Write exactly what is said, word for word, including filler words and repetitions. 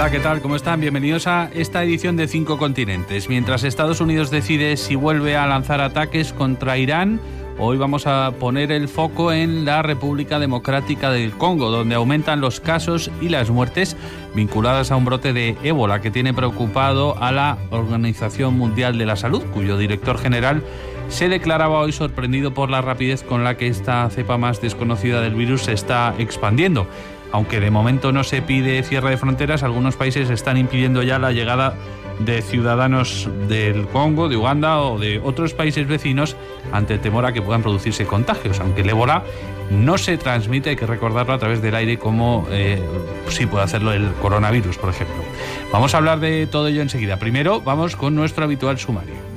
Hola, ¿qué tal? ¿Cómo están? Bienvenidos a esta edición de Cinco Continentes. Mientras Estados Unidos decide si vuelve a lanzar ataques contra Irán, hoy vamos a poner el foco en la República Democrática del Congo, donde aumentan los casos y las muertes vinculadas a un brote de ébola que tiene preocupado a la Organización Mundial de la Salud, cuyo director general se declaraba hoy sorprendido por la rapidez con la que esta cepa más desconocida del virus se está expandiendo. Aunque de momento no se pide cierre de fronteras, algunos países están impidiendo ya la llegada de ciudadanos del Congo, de Uganda o de otros países vecinos ante el temor a que puedan producirse contagios. Aunque el ébola no se transmite, hay que recordarlo, a través del aire como eh, sí puede hacerlo el coronavirus, por ejemplo. Vamos a hablar de todo ello enseguida. Primero vamos con nuestro habitual sumario.